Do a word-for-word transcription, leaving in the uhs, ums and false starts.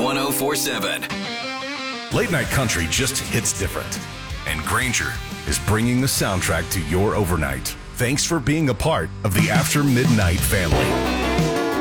one oh four seven. Late night country just hits different. And Granger is bringing the soundtrack to your overnight. Thanks for being a part of the After Midnight family.